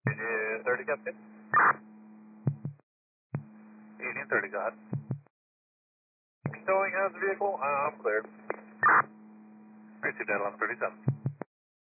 Union 30, Captain. Union 30, go ahead. Showing as vehicle, I'm cleared. Received at 1137.